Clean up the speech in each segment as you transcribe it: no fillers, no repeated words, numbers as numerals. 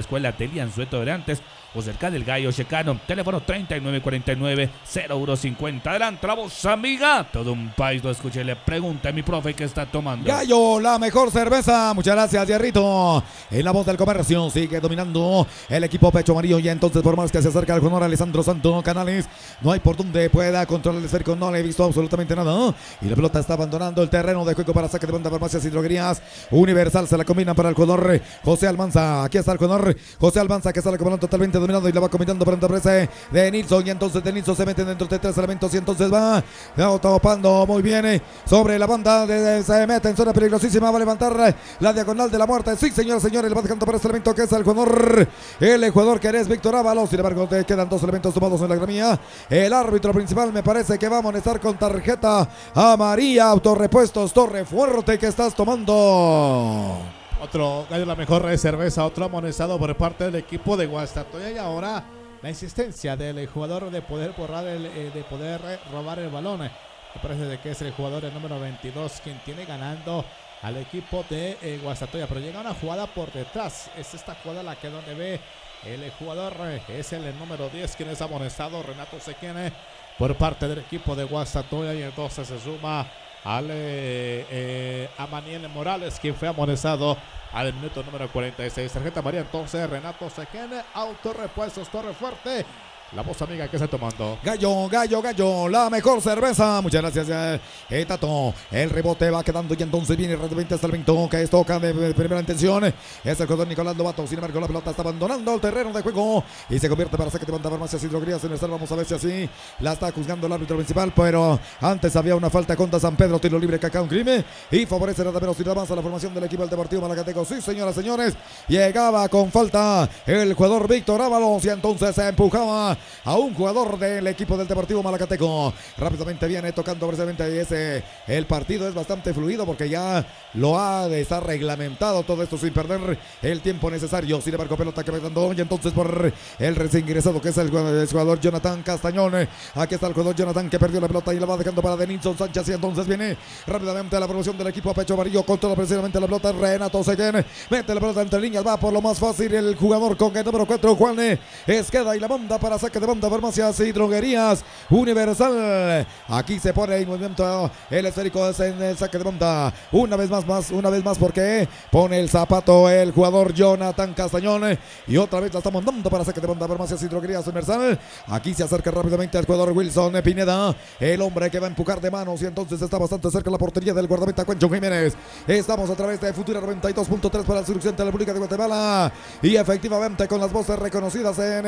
escuela Telian Sueto de antes o cerca del Gallo Checano. Teléfono 3949-0150. Adelante la voz amiga. Todo un país lo escucha y le pregunta a mi profe qué está tomando. Gallo, la mejor cerveza. Muchas gracias, Hierrito. En la voz del comercio sigue dominando el equipo Pecho Amarillo. Y entonces por más que se acerca el jugador Alessandro Santo Canales, no hay por donde pueda controlar el esférico. No le he visto absolutamente nada. Y la pelota está abandonando el terreno de juego para saque de banda. Farmacias y droguerías Universal se la combina para el jugador José Almanza. Aquí está el jugador José Almanza que sale como totalmente dominado y la va combinando para entrepresa de Nilsson. Y entonces de Nilsson se mete dentro de tres elementos y entonces va topando muy bien sobre la banda. Se mete en zona peligrosísima. Va a levantar la diagonal de la muerte. Sí, señores, señores, le va dejando para este elemento que es el jugador que es Víctor Ábalos. Sin embargo, te quedan dos elementos tomados en la gramilla. El árbitro principal me parece que va a amonestar con tarjeta amarilla. Autorepuestos Torre Fuerte que estás tomando. Otro Gallo, la mejor cerveza, otro amonestado por parte del equipo de Guastatoya. Y ahora la insistencia del jugador de poder borrar de poder robar el balón. Me parece de que es el jugador el número 22 quien tiene ganando al equipo de Guastatoya. Pero llega una jugada por detrás. Es esta jugada la que donde ve el jugador es el número 10 quien es amonestado, Renato Sequene, por parte del equipo de Guastatoya. Y entonces se suma a Maniel Morales, quien fue amonestado al minuto número 46. Tarjeta amarilla entonces Renato Sequene. Autorepuestos Torre Fuerte. La voz amiga que está tomando. Gallo, la mejor cerveza. Muchas gracias, Tato. El rebote va quedando y entonces viene rápidamente hasta el evento que es toca de primera intención. Es el jugador Nicolás Lobato. Sin embargo, la pelota está abandonando el terreno de juego y se convierte para saque de banda. Farmacias y droguerías en el estar. Vamos a ver si así la está juzgando el árbitro principal. Pero antes había una falta contra San Pedro. Tiro libre que acá un crimen y favorece nada menos y avanza la formación del equipo del Deportivo Malacateco. Sí, señoras, señores. Llegaba con falta el jugador Víctor Ábalos y entonces se empujaba a un jugador del equipo del Deportivo Malacateco. Rápidamente viene tocando precisamente y el partido es bastante fluido porque ya lo ha de estar reglamentado todo esto sin perder el tiempo necesario. Sin embargo, pelota que va dando y entonces por el recién ingresado que es el jugador Jonathan Castañón. Aquí está el jugador Jonathan que perdió la pelota y la va dejando para Denilson Sánchez y entonces viene rápidamente la promoción del equipo a Pecho Amarillo con todo precisamente la pelota. Renato Seguén mete la pelota entre líneas, va por lo más fácil el jugador con el número 4 Juan Esqueda y la manda para saque de banda. Farmacias y droguerías Universal. Aquí se pone en movimiento el esférico en el saque de banda. Una vez más porque pone el zapato el jugador Jonathan Castañón y otra vez la estamos dando para saque de banda. Farmacias y droguerías Universal. Aquí se acerca rápidamente el jugador Wilson Pineda, el hombre que va a empujar de manos y entonces está bastante cerca la portería del guardameta Cuencho Jiménez. Estamos a través de Futura 92.3 para el suroccidente de la República de Guatemala y efectivamente con las voces reconocidas en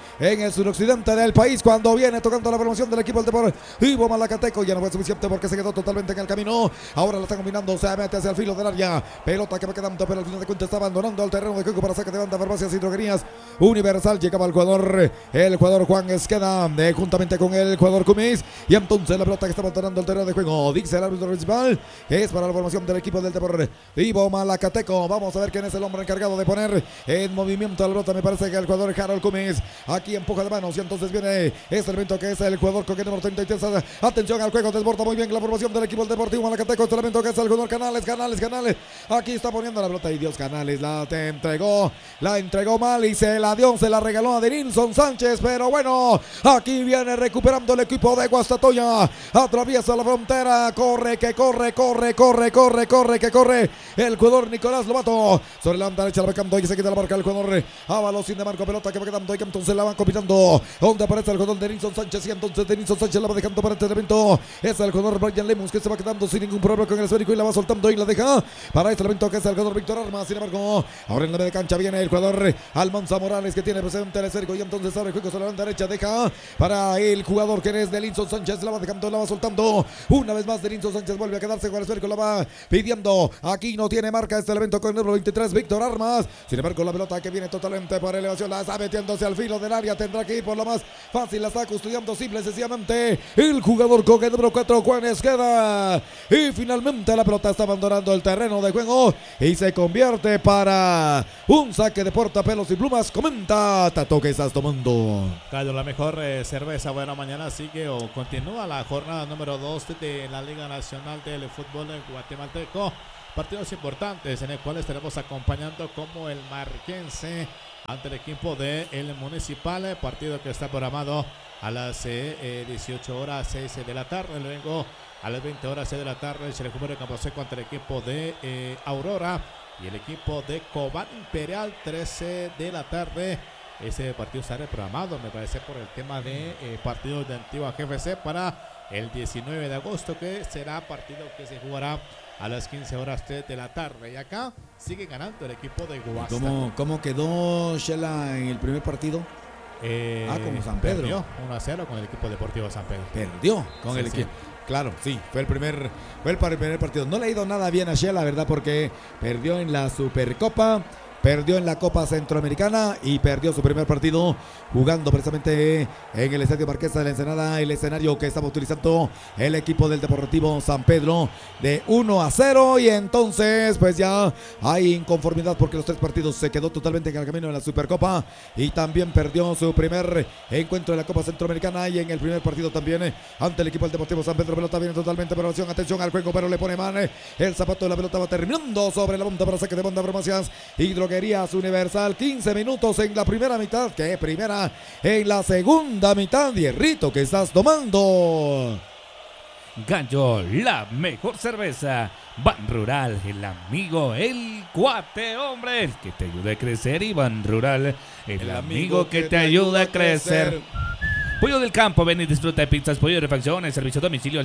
el suroccidente del país cuando viene tocando la promoción del equipo del Deportivo Malacateco. Ya no fue suficiente porque se quedó totalmente en el camino. Ahora la está combinando, se mete hacia el filo del área. Pelota que va quedando, pero al final de cuentas está abandonando el terreno de juego para saque de banda. Farmacias y droguerías Universal. Llegaba el jugador Juan Esqueda juntamente con el jugador Cumis. Y entonces la pelota que está abandonando el terreno de juego. Dice el árbitro principal que es para la formación del equipo del Deportivo Malacateco. Vamos a ver quién es el hombre encargado de poner en movimiento la pelota. Me parece que el jugador Harold Cumis aquí empuja de manos y entonces viene este elemento que es el jugador con el número 33. Atención al juego, desborda muy bien la formación del equipo del Deportivo Malacateco. Este elemento que es el jugador Canales. Aquí está poniendo la pelota y Dios Canales la entregó mal y se la regaló a Denilson Sánchez. Pero bueno, aquí viene recuperando el equipo de Guastatoya. Atraviesa la frontera, corre. El jugador Nicolás Lobato sobre la banda derecha la va quedando y se quita la marca el jugador Ábalos. Sin embargo, pelota que va quedando y que entonces la van combinando. Donde aparece el jugador Denilson Sánchez y entonces Denilson Sánchez la va dejando para este elemento. Es el jugador Brian Lemus que se va quedando sin ningún problema con el esférico y la va soltando y la deja para este elemento que es el jugador Víctor Armas. Sin embargo, ahora en la media cancha viene el jugador Almanza Morales que tiene presente el esférico y entonces abre el juego sobre la banda derecha. Deja para el jugador que es Denilson Sánchez, la va dejando, la va soltando. Una vez más Denilson Sánchez vuelve a quedarse con el esférico, la va pidiendo. Aquí no tiene marca este elemento con el número 23 Víctor Armas. Sin embargo, la pelota que viene totalmente por elevación la está metiéndose al filo del área. Tendrá que ir por lo más fácil, la está custodiando simple y sencillamente el jugador con el número 4 Juan Esqueda. Y finalmente la pelota está abandonando el terreno de juego y se convierte para un saque de puerta. Pelos y plumas. Comenta Tato que estás tomando. Gallo, la mejor cerveza. Bueno, mañana sigue o continúa la jornada número 2 de la Liga Nacional del Fútbol Guatemalteco. Partidos importantes en el cual estaremos acompañando como el Marquense ante el equipo de el Municipal, partido que está programado a las 18 horas 6 de la tarde. Luego a las 20 horas 6 de la tarde se recupera el Campo Seco ante el equipo de Aurora y el equipo de Cobán Imperial, 13 de la tarde. Ese partido está reprogramado, me parece, por el tema de partidos de Antigua GFC para el 19 de agosto, que será partido que se jugará a las 15 horas 3 de la tarde. Y acá sigue ganando el equipo de Guastatoya. ¿Cómo quedó Shela en el primer partido? Como San Pedro. Perdió 1-0 con el equipo deportivo San Pedro. Perdió con el equipo. Claro, sí, fue el primer partido. No le ha ido nada bien a Shela, ¿verdad? Porque perdió en la Supercopa, perdió en la Copa Centroamericana y perdió su primer partido jugando precisamente en el Estadio Marquesa de la Ensenada, el escenario que estaba utilizando el equipo del Deportivo San Pedro, de 1-0. Y entonces pues ya hay inconformidad porque los 3 partidos se quedó totalmente en el camino de la Supercopa y también perdió su primer encuentro de la Copa Centroamericana, y en el primer partido también ante el equipo del Deportivo San Pedro. Pelota viene totalmente por acción, atención al juego, pero le pone man, el zapato de la pelota va terminando sobre la punta para saque de banda. Farmacias y Droguerías Universal, 15 minutos en la primera mitad. ¿Qué primera? En la segunda mitad, Hierrito, ¿qué estás tomando? Gallo, la mejor cerveza. Ban Rural, el amigo, el cuate, hombre, el que te ayuda a crecer. Y Ban Rural, el amigo que te ayuda a crecer. Pollo del Campo, ven y disfruta de pizzas, pollo de refacciones, servicio a domicilio al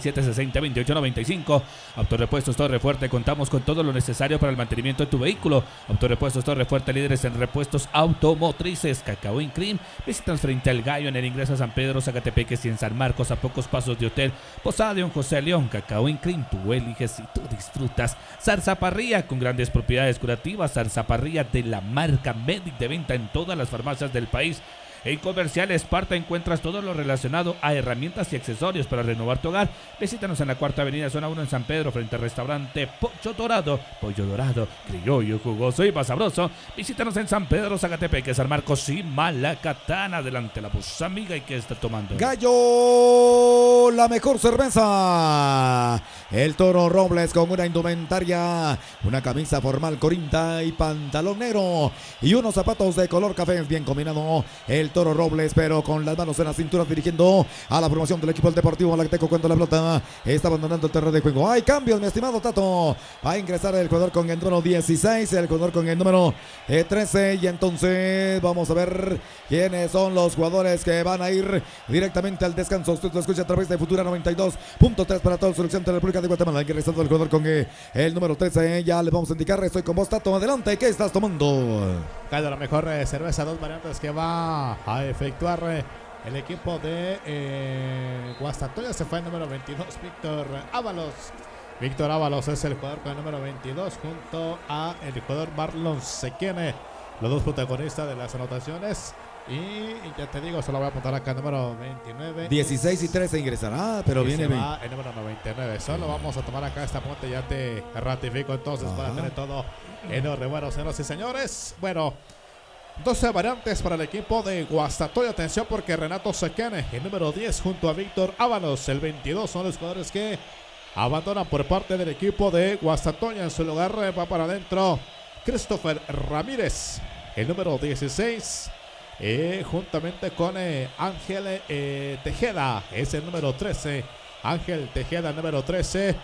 7760-2895. Autorepuestos Torre Fuerte, contamos con todo lo necesario para el mantenimiento de tu vehículo. Autorepuestos Torre Fuerte, líderes en repuestos automotrices. Cacao in Cream, visitas frente al Gallo en el ingreso a San Pedro, Zacatepeques y en San Marcos, a pocos pasos de Hotel Posada de Don José León. Cacao in Cream, tú eliges y tú disfrutas. Zarzaparrilla, con grandes propiedades curativas. Zarzaparrilla de la marca Medic, de venta en todas las farmacias del país. En Comercial Esparta encuentras todo lo relacionado a herramientas y accesorios para renovar tu hogar. Visítanos en la 4ª Avenida, zona 1 en San Pedro, frente al restaurante Pollo Dorado, criollo, jugoso y más sabroso. Visítanos en San Pedro, Zacatepeque, San Marcos y Malacatán. Adelante la voz amiga, y que está tomando. Gallo, la mejor cerveza. El Toro Robles con una indumentaria, una camisa formal corinta y pantalón negro y unos zapatos de color café bien combinado. El Toro Robles, pero con las manos en la cintura, dirigiendo a la formación del equipo del Deportivo Malacateco cuando la pelota está abandonando el terreno de juego. Hay cambios, mi estimado Tato. Va a ingresar el jugador con el número 16, el jugador con el número 13. Y entonces vamos a ver quiénes son los jugadores que van a ir directamente al descanso. Usted lo escucha a través de Futura 92.3 para toda la selección de la República de Guatemala. Ingresando el jugador con el número 13. Ya le vamos a indicar, estoy con vos, Tato. Adelante, ¿qué estás tomando? Cae la mejor cerveza, 2 variantes que va a efectuar el equipo de Guastatoya. Se fue el número 22, Víctor Ábalos. Víctor Ábalos es el jugador con el número 22 junto a el jugador Marlon Sequene, los 2 protagonistas de las anotaciones. Y ya te digo, solo voy a apuntar acá el número 29. 16 y 13 ingresará, pero y viene se va el número 99. Solo vamos a tomar acá esta punta, ya te ratifico entonces para tener todo en orden. Bueno, señoras y señores, bueno, 12 variantes para el equipo de Guastatoya. Atención, porque Renato Sequene, el número 10, junto a Víctor Ábalos, el 22, son los jugadores que abandonan por parte del equipo de Guastatoya. En su lugar va para adentro Christopher Ramírez, el número 16, juntamente con Ángel Tejeda, es el número 13. Ángel Tejeda, el número 13.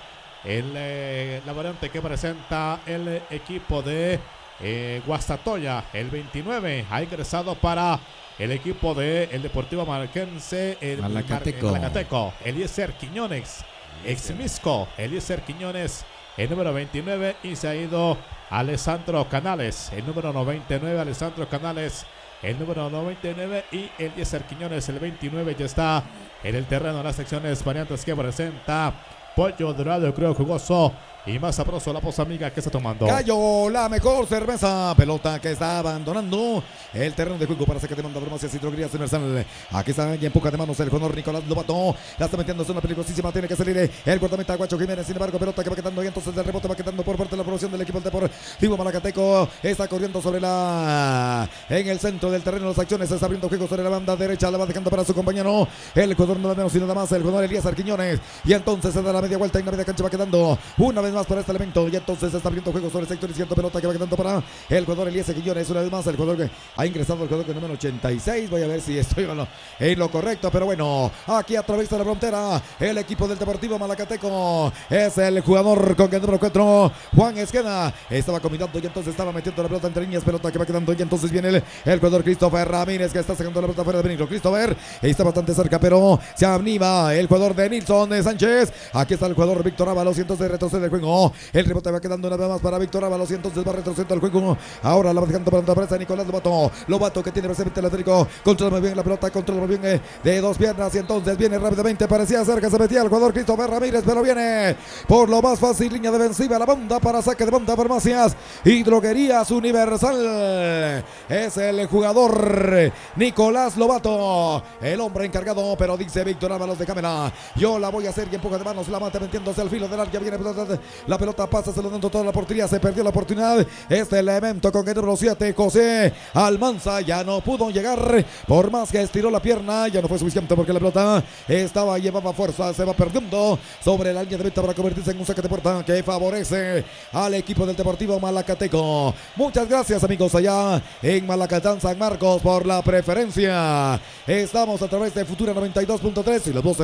La variante que presenta el equipo de Guastatoya, el 29, ha ingresado para el equipo del Deportivo Marquense, el Malacateco, Eliezer Quiñones, ex Misco, Eliezer Quiñones, el número 29, y se ha ido Alessandro Canales, el número 99, Alessandro Canales, el número 99, y Eliezer Quiñones, el 29, ya está en el terreno de las secciones variantes que presenta Pollo Dorado, creo jugoso y más sabroso, la voz amiga que está tomando. Gallo, la mejor cerveza. Pelota que está abandonando el terreno de juego para sacar de manda Farmacias y Droguerías Universal. Aquí está y empuja de manos el jugador Nicolás Lobato. La está metiendo, es una peligrosísima. Tiene que salir el guardameta Guacho Jiménez. Sin embargo, pelota que va quedando y entonces el rebote va quedando por parte de la promoción del equipo del Deportivo Malacateco. Está corriendo sobre en el centro del terreno. Las acciones, está abriendo juego sobre la banda derecha. La va dejando para su compañero. El jugador no da menos sino nada más el jugador Eliezer Quiñones. Y entonces se da la la media vuelta y la media cancha va quedando una vez más para este elemento. Y entonces está abriendo juego sobre el sector izquierdo. Pelota que va quedando para el jugador Eliezer Quiñones. Una vez más el jugador que ha ingresado, el jugador que número 86. Voy a ver si estoy o no en lo correcto. Pero bueno, aquí a través de la frontera, el equipo del Deportivo Malacateco es el jugador con el número 4, Juan Esqueda. Estaba combinando y entonces estaba metiendo la pelota entre líneas. Pelota que va quedando y entonces viene el jugador Christopher Ramírez, que está sacando la pelota fuera de peligro. Christopher está bastante cerca, pero se anima el jugador de Nilson Sánchez. Aquí está el jugador Víctor Ábalos y entonces retrocede el juego. El rebote va quedando una vez más para Víctor Ábalos y entonces va retrocediendo el juego. Ahora la va dejando para la presa Nicolás Lobato. Lobato que tiene precisamente el esférico. Controla muy bien la pelota, controla muy bien de dos piernas y entonces viene rápidamente. Parecía cerca, se metía el jugador Christopher Ramírez, pero viene por lo más fácil, línea defensiva, la banda para saque de banda. Farmacias y Droguerías Universal. Es el jugador Nicolás Lobato, el hombre encargado, pero dice Víctor Ábalos de cámara: yo la voy a hacer, y empuja de manos, la mata metiéndose al filo del área. Viene la pelota, pasa, se lo dando toda la portería, se perdió la oportunidad. Este elemento con el número 7, José Almanza, ya no pudo llegar, por más que estiró la pierna, ya no fue suficiente porque la pelota llevaba fuerza, se va perdiendo sobre la línea de meta para convertirse en un saque de puerta que favorece al equipo del Deportivo Malacateco. Muchas gracias, amigos, allá en Malacatán, San Marcos, por la preferencia. Estamos a través de Futura 92.3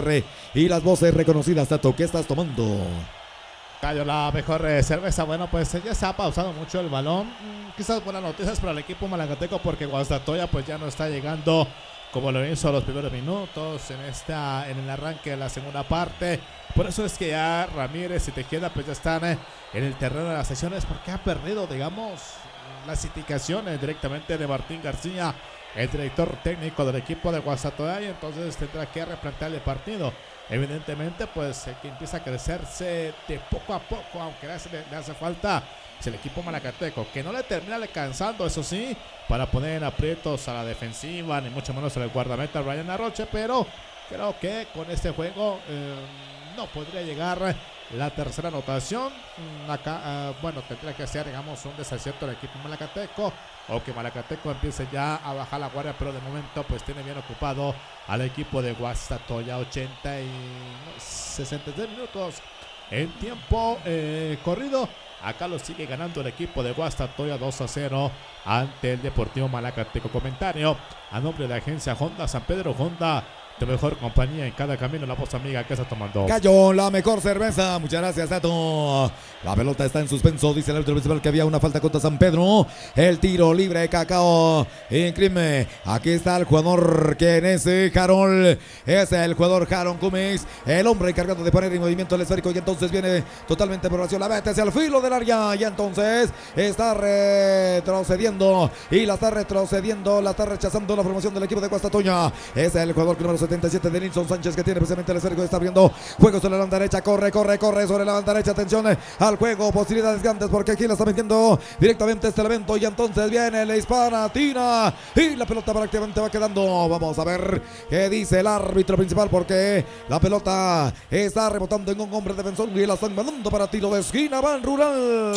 y las voces reconocidas. Tato, ¿qué estás tomando? Gallo, la mejor cerveza. Bueno, pues ya se ha pausado mucho el balón. Quizás buenas noticias para el equipo malacateco, porque Guastatoya pues ya no está llegando como lo hizo los primeros minutos en el arranque de la segunda parte. Por eso es que ya Ramírez y Tejeda pues ya están en el terreno de las sesiones, porque ha perdido, digamos, las indicaciones directamente de Martín García, el director técnico del equipo de Guastatoya, y entonces tendrá que replantear el partido. Evidentemente, pues que empieza a crecerse de poco a poco, aunque le hace falta el equipo malacateco, que no le termina alcanzando, eso sí, para poner en aprietos a la defensiva, ni mucho menos al guardameta Ryan Arroche, pero creo que con este juego no podría llegar la tercera anotación. Acá, bueno, tendría que ser, digamos, un desacierto del equipo malacateco, o que Malacateco empiece ya a bajar la guardia, pero de momento pues tiene bien ocupado al equipo de Guastatoya. 63 minutos en tiempo corrido. Acá lo sigue ganando el equipo de Guastatoya 2-0 ante el Deportivo Malacateco. Comentario a nombre de la agencia Honda San Pedro. Honda, tu mejor compañía en cada camino. La voz amiga, ¿qué está tomando? Gallo, la mejor cerveza. Muchas gracias, Tato. La pelota está en suspenso. Dice el árbitro principal que había una falta contra San Pedro. El tiro libre, Cacao Incrime. Aquí está el jugador Kenese Carol. Es el jugador Jaron Cummings, el hombre encargado de poner en movimiento el esférico. Y entonces viene totalmente por oración. La mete hacia el filo del área. Y entonces está retrocediendo. Y la está retrocediendo. La está rechazando la formación del equipo de Guastatoya. Es el jugador número 77 de Nilson Sánchez, que tiene precisamente el esférico. Está abriendo juego sobre la banda derecha. Corre sobre la banda derecha. Atención al juego. Posibilidades grandes porque aquí la está metiendo directamente este elemento. Y entonces viene la hispana, tira. Y la pelota prácticamente va quedando. Vamos a ver qué dice el árbitro principal, porque la pelota está rebotando en un hombre defensor y la están mandando para tiro de esquina. Ban Rural.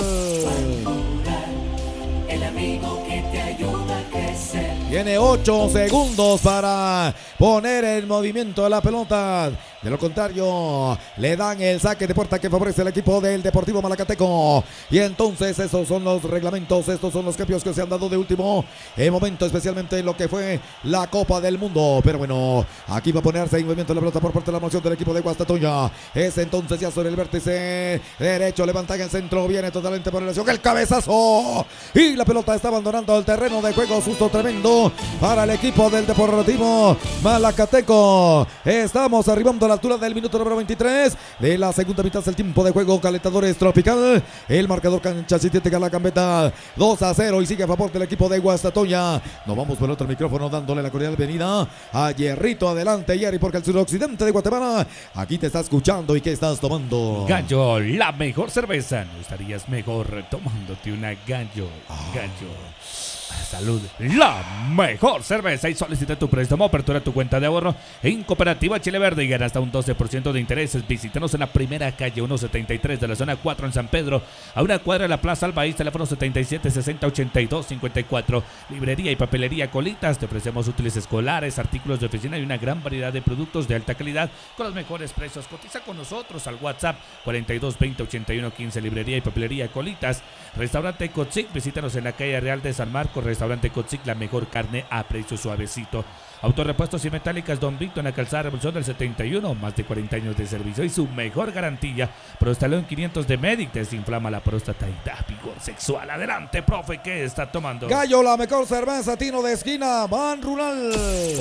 El amigo que te ayuda a crecer. Tiene 8 segundos para poner en movimiento la pelota. De lo contrario, le dan el saque de puerta que favorece al equipo del Deportivo Malacateco. Y entonces esos son los reglamentos, estos son los cambios que se han dado de último momento, especialmente en lo que fue la Copa del Mundo. Pero bueno, aquí va a ponerse en movimiento la pelota por parte de la moción del equipo de Guastatoya. Es entonces ya sobre el vértice derecho, levanta en el centro, viene totalmente por relación el cabezazo. Y la pelota está abandonando el terreno de juego. Susto tremendo para el equipo del Deportivo Malacateco. Estamos arribando a la altura del minuto número 23 de la segunda mitad del tiempo de juego. Calentadores Tropical. El marcador cancha sintética la Gambeta 2-0 y sigue a favor del equipo de Guastatoya. Nos vamos por otro micrófono dándole la cordial bienvenida a Hierrito. Adelante, Jerry, porque el suroccidente de Guatemala aquí te está escuchando. ¿Y qué estás tomando? Gallo, la mejor cerveza. ¿No estarías mejor tomándote una Gallo? Gallo. salud. La mejor cerveza y solicita tu préstamo, apertura tu cuenta de ahorro en Cooperativa Chile Verde y gana hasta un 12% de intereses. Visítanos en la primera calle 173 de la zona 4 en San Pedro, a una cuadra de la Plaza Albaís, teléfono 77 60 82 54. Librería y papelería Colitas, te ofrecemos útiles escolares, artículos de oficina y una gran variedad de productos de alta calidad con los mejores precios. Cotiza con nosotros al WhatsApp 42 20 81 15. Librería y papelería Colitas. Restaurante Cotzic, visítanos en la calle Real de San Marcos. Restaurante Cotzic, la mejor carne a precio suavecito. Autorepuestos y metálicas Don Vito en la calzada Revolución del 71, más de 40 años de servicio y su mejor garantía. Prostalón 500 de Medic, desinflama la próstata y da vigor sexual. Adelante, profe, ¿qué está tomando? Gallo, la mejor cerveza, tino de esquina, Ban Rural.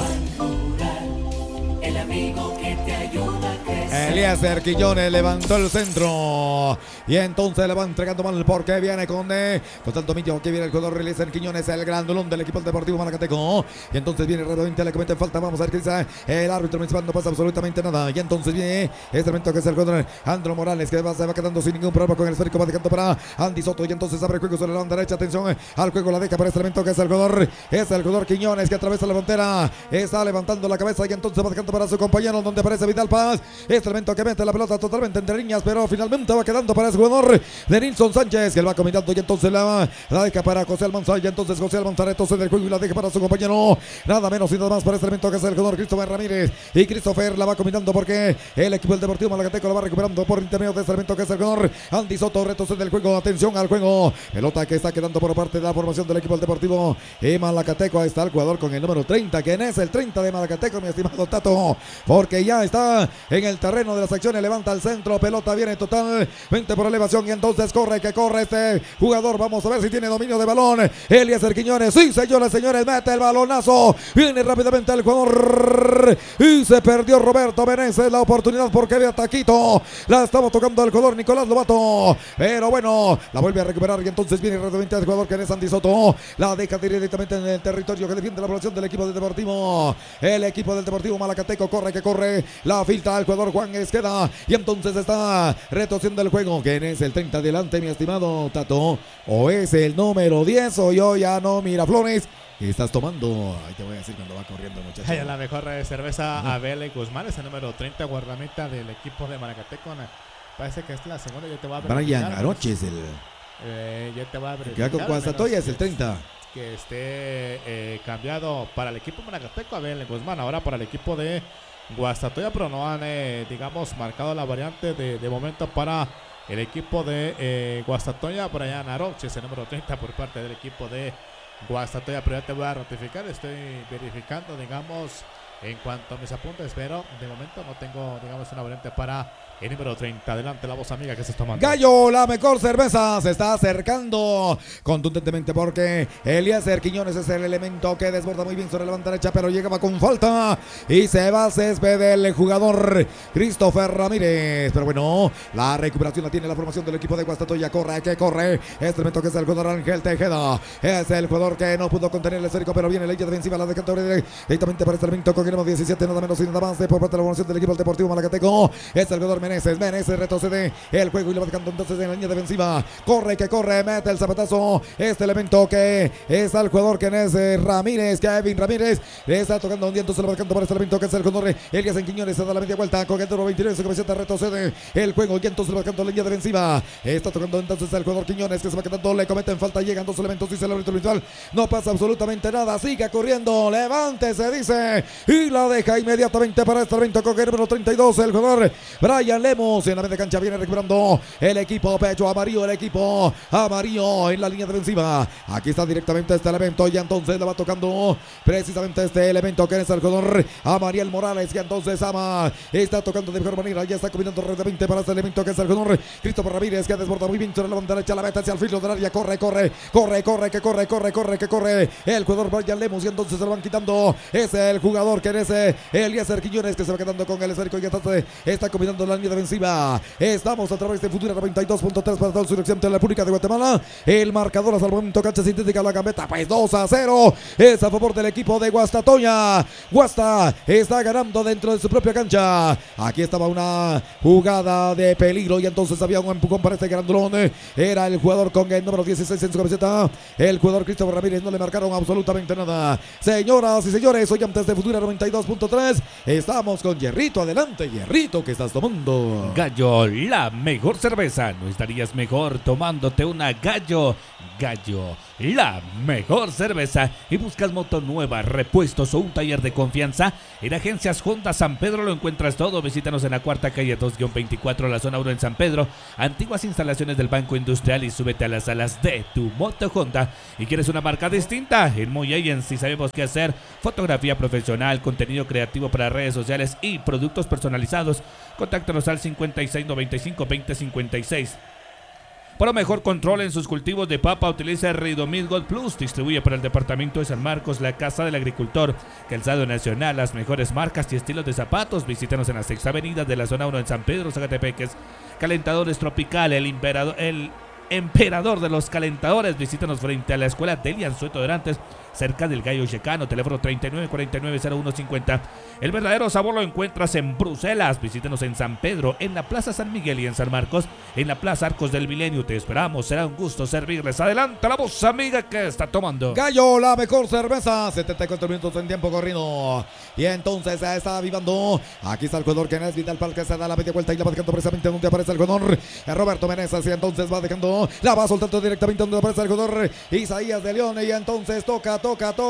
El amigo que te ayuda a crecer. Eliezer Quiñones levantó el centro y entonces le va entregando mal porque viene con tal dominio que viene el jugador Eliezer Quiñones, el grandulón del equipo deportivo Malacateco, y entonces viene rápidamente, le comete falta, vamos a ver qué dice el árbitro municipal, no pasa absolutamente nada, y entonces viene este momento que es el jugador Andro Morales, que se va quedando sin ningún problema con el esférico, va dejando para Andy Soto, y entonces abre el juego sobre la banda derecha, atención al juego, la deja para este momento que es el jugador Quiñones, que atraviesa la frontera, está levantando la cabeza y entonces va dejando para su compañero, donde aparece Vidal Paz, este elemento que mete la pelota totalmente entre líneas, pero finalmente va quedando para el jugador de Nilson Sánchez, que lo va combinando y entonces la deja para José Almanzar, y entonces José Almanzar entonces del juego y la deja para su compañero, nada menos y nada más para este elemento que es el jugador Christopher Ramírez, y Christopher la va combinando porque el equipo del Deportivo Malacateco lo va recuperando por intermedio de este elemento que es el jugador Andy Soto, retrocede del juego, atención al juego, pelota que está quedando por parte de la formación del equipo del Deportivo Malacateco, ahí está el jugador con el número 30, quien es el 30 de Malacateco, mi estimado Tato, porque ya está en el terreno de las acciones, levanta el centro, pelota viene totalmente por elevación y entonces corre este jugador, vamos a ver si tiene dominio de balón, Eliezer Quiñones, sí señores, mete el balonazo, viene rápidamente el jugador y se perdió Roberto Meneses la oportunidad porque había taquito, la estaba tocando el jugador Nicolás Lobato, pero bueno, la vuelve a recuperar y entonces viene rápidamente el jugador que es Andy Soto, la deja directamente en el territorio que defiende la población del equipo del Deportivo, el equipo del Deportivo Malacateco, corre, la filtra al jugador Juan Esqueda y entonces está retorciendo el juego, ¿quién es el 30 adelante, mi estimado Tato? ¿O es el número 10 o yo ya no Miraflores? ¿Qué estás tomando? Ahí te voy a decir cuando va corriendo, muchachos. La mejor cerveza Abel Guzmán, es el número 30 guardameta del equipo de Malacateco. Parece que es la segunda, yo te voy a ver. Brian Aroche es el... ya te voy a ver. Queda con Guastatoya, es el 30. Que esté cambiado para el equipo Malacateco Abel Guzmán, ahora para el equipo de Guastatoya, pero no han, digamos, marcado la variante de momento para el equipo de Guastatoya. Brian Aroche es el número 30 por parte del equipo de Guastatoya, pero ya te voy a ratificar, estoy verificando, digamos, en cuanto a mis apuntes, pero de momento no tengo, digamos, una variante para el número 30. Adelante la voz amiga que se está tomando. Gallo, la mejor cerveza se está acercando contundentemente porque Eliezer Quiñones es el elemento que desborda muy bien sobre la banda derecha, pero llegaba con falta y se va a césped del jugador Christopher Ramírez. Pero bueno, la recuperación la tiene la formación del equipo de Guastatoya. Corre, este elemento que es el jugador Ángel Tejeda, es el jugador que no pudo contener el esférico, pero viene la línea defensiva, la de Cantabria directamente para este elemento con el número 17, nada menos y nada más por parte de la formación del equipo del Deportivo Malacateco. Es el jugador Meneses retrocede el juego y lo va dejando entonces en la línea defensiva. Corre, mete el zapatazo. Este elemento que es al jugador que es Ramírez, Kevin Ramírez. Le está tocando un día, entonces lo va dejando para este elemento que es el jugador Eliezer Quiñones. Se da la media vuelta con el número 29. Su cabecita retrocede el juego y entonces lo va dejando en la línea defensiva. Está tocando entonces el jugador Quiñones que se va quedando. Le cometen falta. Llegan dos elementos. Dice el árbitro virtual. No pasa absolutamente nada. Sigue corriendo. Levántese, dice. Y la deja inmediatamente para este elemento con el número 32. El jugador Brian Lemos en la media cancha viene recuperando el equipo pecho amarillo, el equipo amarillo en la línea defensiva. Aquí está directamente este elemento y entonces le va tocando precisamente este elemento que es el jugador Amariel Morales, y entonces Ama está tocando de mejor manera, ya está combinando rápidamente para este elemento que es el jugador Christopher Ramírez, que desborda muy bien sobre la banda derecha, la meta hacia el filo del área, corre el jugador Brian Lemos y entonces se lo van quitando, es el jugador que que es Eliezer Quiñones, que se va quedando con el esférico y entonces está combinando la línea defensiva. Estamos a través de Futura 92.3 para toda el suroccidente de la República de Guatemala. El marcador hasta el momento, cancha sintética la gambeta, pues 2-0 es a favor del equipo de Guastatoya. Guasta está ganando dentro de su propia cancha. Aquí estaba una jugada de peligro y entonces había un empujón para este grandulón. Era el jugador con el número 16 en su camiseta. El jugador Christopher Ramírez, no le marcaron absolutamente nada. Señoras y señores, hoy antes de Futura 92.3 estamos con Hierrito. Adelante, Hierrito, ¿qué estás tomando? Gallo, la mejor cerveza. ¿No estarías mejor tomándote una Gallo? Gallo, la mejor cerveza. ¿Y buscas moto nueva, repuestos o un taller de confianza? En Agencias Honda San Pedro lo encuentras todo. Visítanos en la cuarta calle 2-24, la zona 1 en San Pedro. Antiguas instalaciones del Banco Industrial y súbete a las salas de tu moto Honda. ¿Y quieres una marca distinta? En Moy Agency sabemos qué hacer. Fotografía profesional, contenido creativo para redes sociales y productos personalizados. Contáctanos al 5695-2056. Para mejor control en sus cultivos de papa, utiliza Ridomil Gold Plus. Distribuye para el departamento de San Marcos, la Casa del Agricultor, Calzado Nacional, las mejores marcas y estilos de zapatos. Visítanos en la 6ª avenida de la zona 1 en San Pedro, Zacatepeques. Calentadores Tropical, el emperador de los calentadores. Visítanos frente a la escuela Delian Sueto Dorantes, cerca del Gallo Checano, teléfono 3949-0150. El verdadero sabor lo encuentras en Bruselas. Visítenos en San Pedro, en la Plaza San Miguel y en San Marcos, en la Plaza Arcos del Milenio. Te esperamos, será un gusto servirles. Adelante la voz amiga que está tomando. Gallo, la mejor cerveza. 74 minutos en tiempo corrido. Y entonces ya está avivando. Aquí está el jugador que es Vital Parque, se da la media vuelta y la va dejando precisamente donde aparece el jugador Roberto Menezes. Y entonces va dejando, la va soltando directamente donde aparece el jugador Isaías de León. Y entonces toca.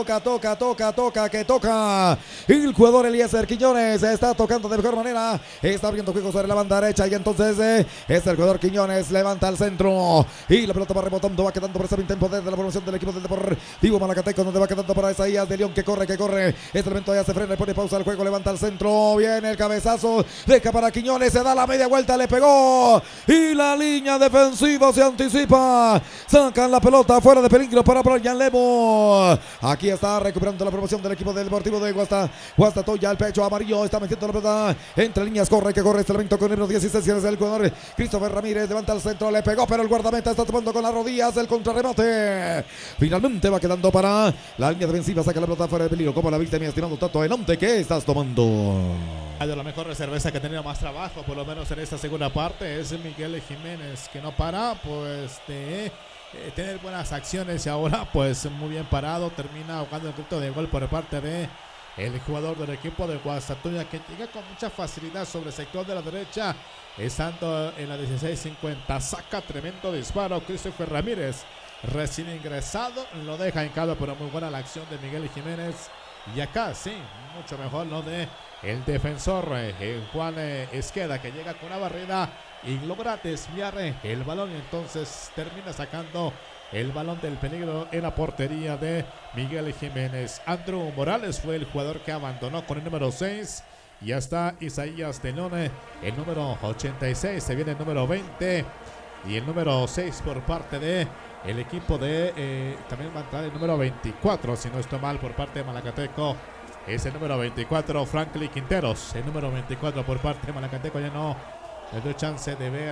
Que toca. El jugador Eliezer Quiñones está tocando de mejor manera. Está abriendo juego sobre la banda derecha. Y entonces es el jugador Quiñones. Levanta al centro. Y la pelota va rebotando. Va quedando precisamente en poder de la formación del equipo del Deportivo Malacateco. Donde va quedando para Isaías de León. Que corre. Este momento ya se frena. Pone pausa al juego. Levanta al centro. Viene el cabezazo. Deja para Quiñones. Se da la media vuelta. Le pegó. Y la línea defensiva se anticipa. Sacan la pelota fuera de peligro para Brian Lemo. Aquí está recuperando la promoción del equipo del Deportivo de Guastatoya. El pecho amarillo está metiendo la pelota entre líneas. Corre este elemento con el número 16. Es el jugador Christopher Ramírez. Levanta al centro, le pegó, pero el guardameta está tomando con las rodillas el contrarremate. Finalmente va quedando para la línea defensiva. Saca la pelota fuera de peligro. ¿Cómo la viste, mi estimado Tato? Adelante, ¿qué estás tomando? La mejor cerveza que ha tenido más trabajo, por lo menos en esta segunda parte, es Miguel Jiménez, que no para pues de tener buenas acciones y ahora pues muy bien parado, termina ahogando el grito de gol por parte de el jugador del equipo de Guastatoya, que llega con mucha facilidad sobre el sector de la derecha, estando en la 16:50, saca tremendo disparo Christopher Ramírez, recién ingresado, lo deja hincado, pero muy buena la acción de Miguel Jiménez. Y acá sí, mucho mejor lo de el defensor Juan Esqueda, que llega con una barrida y logra desviar el balón y entonces termina sacando el balón del peligro en la portería de Miguel Jiménez. Andrew Morales fue el jugador que abandonó con el número 6. Y ya está Isaías de León, el número 86, se viene el número 20 y el número 6 por parte de el equipo de también va a entrar el número 24, si no estoy mal, por parte de Malacateco. Es el número 24, Franklin Quinteros. El número 24 por parte de Malacateco. Ya no le doy chance de ver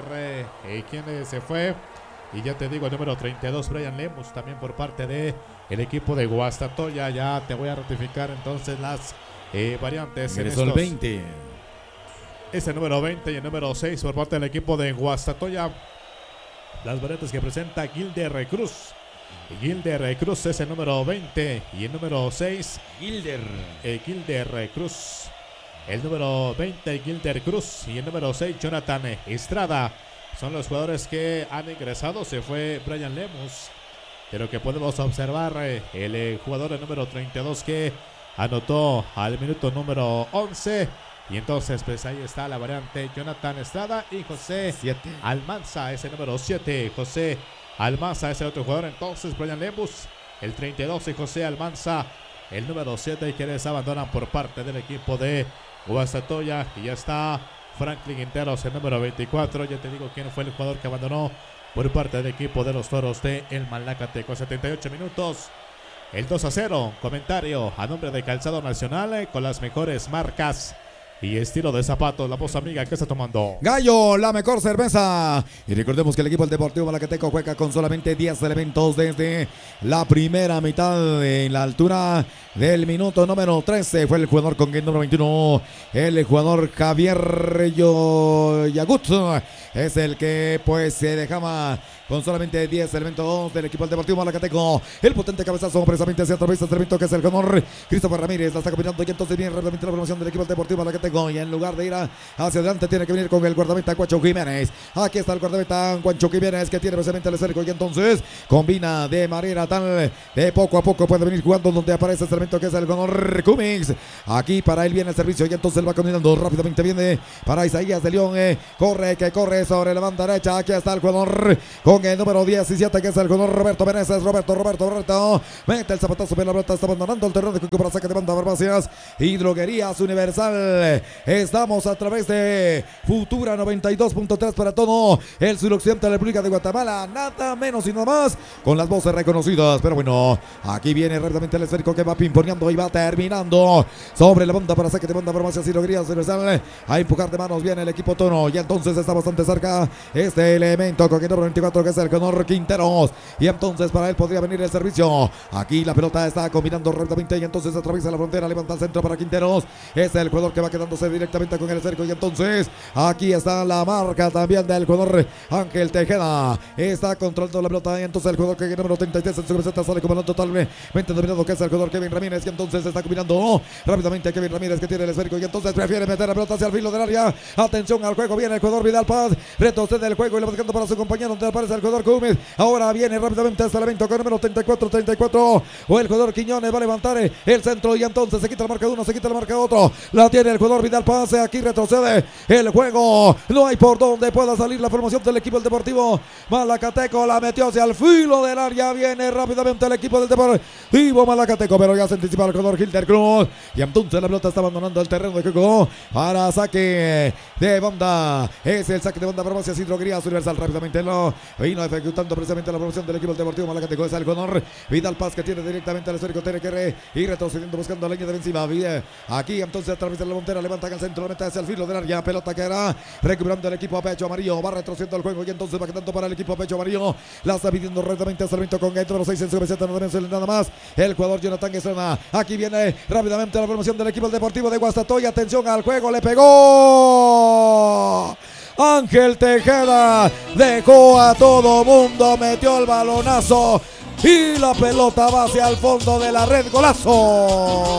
quién se fue. Y ya te digo, el número 32, Brian Lemus, también por parte de el equipo de Guastatoya. Ya te voy a ratificar entonces las variantes. En el 20. Es el número 20 y el número 6 por parte del equipo de Guastatoya. Las variantes que presenta Gilder Cruz. Gilder Cruz es el número 20 y el número 6 Gilder Cruz. El número 20 Gilder Cruz y el número 6 Jonathan Estrada son los jugadores que han ingresado. Se fue Brian Lemus, pero que podemos observar el jugador el número 32 que anotó al minuto número 11. Y entonces pues ahí está la variante Jonathan Estrada y José 7. Almanza es el número 7. José Almanza es el otro jugador. Entonces Brian Lemus, el 32, y José Almanza, el número 7, y quienes abandonan por parte del equipo de Guastatoya. Y ya está Franklin Quinteros, el número 24. Ya te digo quién fue el jugador que abandonó por parte del equipo de los Toros de el Malacateco. 78 minutos el 2-0. Comentario a nombre de Calzado Nacional con las mejores marcas y estilo de zapatos. La voz amiga que está tomando Gallo, la mejor cerveza. Y recordemos que el equipo del Deportivo Malacateco juega con solamente 10 elementos desde la primera mitad. En la altura del minuto número 13 fue el jugador con el número 21, el jugador Javier Yagut. Es el que pues se dejaba con solamente 10 elementos del equipo del Deportivo Malacateco. El potente cabezazo precisamente hacia través del elemento que es el jugador Christopher Ramírez. La está combinando y entonces viene rápidamente la formación del equipo del Deportivo Malacateco. Y en lugar de ir hacia adelante tiene que venir con el guardameta Juancho Jiménez. Aquí está el guardameta Juancho Jiménez que tiene precisamente el esférico y entonces combina de manera tal de poco a poco puede venir jugando donde aparece este elemento que es el jugador Cummings. Aquí para él viene el servicio y entonces él va combinando rápidamente viene para Isaías de León. Corre sobre la banda derecha. Aquí está el jugador con el número 17 que es el jugador Roberto Meneses. Roberto mete el zapatazo, pero la pelota está abandonando el terreno de juego para saque de banda. Farmacias y Droguerías Universal. Estamos a través de Futura 92.3 para todo el suroccidente de la República de Guatemala. Nada menos y nada más con las voces reconocidas. Pero bueno, aquí viene rápidamente el esférico que va pimponeando y va terminando sobre la banda para saque de banda. Farmacias y Droguerías Universal. A empujar de manos viene el equipo Tono. Y entonces está bastante cerca este elemento con el número 24 que es el Conor Quinteros. Y entonces para él podría venir el servicio. Aquí la pelota está combinando rápidamente y entonces atraviesa la frontera, levanta el centro para Quinteros. Es el jugador que va quedándose directamente con el cerco. Y entonces aquí está la marca también del jugador Ángel Tejeda. Está controlando la pelota y entonces el jugador que el número 33 en su camiseta sale como totalmente dominado que es el jugador Kevin Ramírez. Y entonces está combinando rápidamente Kevin Ramírez que tiene el esférico y entonces prefiere meter la pelota hacia el filo del área. Atención al juego, viene el jugador Vidal Paz, retrocede el juego y le va buscando para su compañero donde aparece el jugador Gómez. Ahora viene rápidamente este elemento con el número 34 o el jugador Quiñones va a levantar el centro y entonces se quita la marca de uno, se quita la marca de otro. La tiene el jugador Vidal Paz, aquí retrocede el juego. No hay por donde pueda salir la formación del equipo del Deportivo Malacateco. La metió hacia el filo del área. Viene rápidamente el equipo del Deportivo Malacateco, pero ya se anticipa el jugador Gilder Cruz. Y entonces la pelota está abandonando el terreno de juego para saque de banda. Es el saque de banda Farmacias y Droguerías Universal. Rápidamente lo vino ejecutando precisamente la promoción del equipo del Deportivo Malacateco. Es el jugador Vidal Paz que tiene directamente el esférico, tiene que ir retrocediendo buscando la línea defensiva. Aquí entonces a través de la montera levanta el centro, lo mete hacia el filo del área. Pelota que era recuperando el equipo a pecho amarillo. Va retrocediendo el juego y entonces va quedando para el equipo a pecho amarillo. La está pidiendo rápidamente hasta el momento con el número 6 en su camiseta. Nada más el jugador Jonathan Estrena. Aquí viene rápidamente la formación del equipo deportivo de Guastatoya. Atención al juego, le pegó Ángel Tejeda, dejó a todo mundo, metió el balonazo y la pelota va hacia el fondo de la red. ¡Golazo!